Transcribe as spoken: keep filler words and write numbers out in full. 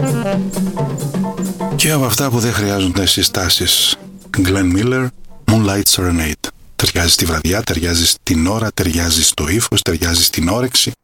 Και από αυτά που δεν χρειάζονται συστάσεις, Glenn Miller, Moonlight Serenade. Ταιριάζει στη βραδιά, ταιριάζει στην ώρα, ταιριάζει στο ύφος, ταιριάζει στην όρεξη.